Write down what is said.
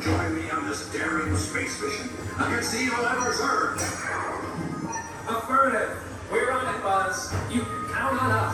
join me on this daring space mission against the evil Emperor's Earth? Affirmative. We're on it, Buzz. You can count on us.